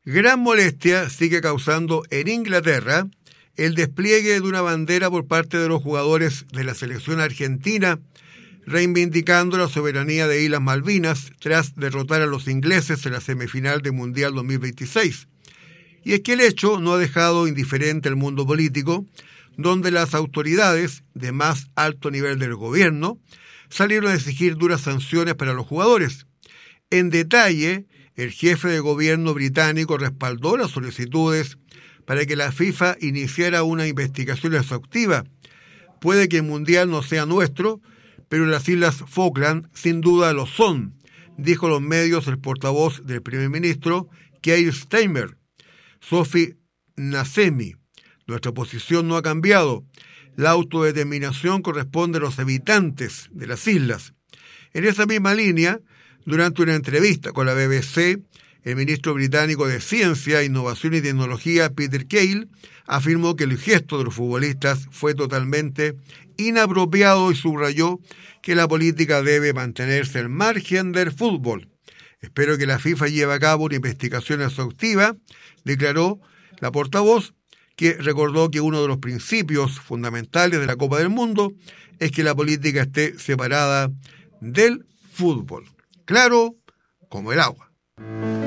Gran molestia sigue causando en Inglaterra el despliegue de una bandera por parte de los jugadores de la selección argentina, reivindicando la soberanía de Islas Malvinas tras derrotar a los ingleses en la semifinal del Mundial 2026. Y es que el hecho no ha dejado indiferente al mundo político, donde las autoridades de más alto nivel del gobierno salieron a exigir duras sanciones para los jugadores. En detalle, el jefe de gobierno británico respaldó las solicitudes para que la FIFA iniciara una investigación exhaustiva. Puede que el Mundial no sea nuestro, pero las Islas Falkland sin duda lo son, dijo a los medios el portavoz del primer ministro, Keir Starmer, Sophie Nasemi. Nuestra posición no ha cambiado. La autodeterminación corresponde a los habitantes de las islas. En esa misma línea, durante una entrevista con la BBC, el ministro británico de Ciencia, Innovación y Tecnología, Peter Cale, afirmó que el gesto de los futbolistas fue totalmente inapropiado y subrayó que la política debe mantenerse al margen del fútbol. Espero que la FIFA lleve a cabo una investigación exhaustiva, declaró la portavoz, que recordó que uno de los principios fundamentales de la Copa del Mundo es que la política esté separada del fútbol. Claro como el agua.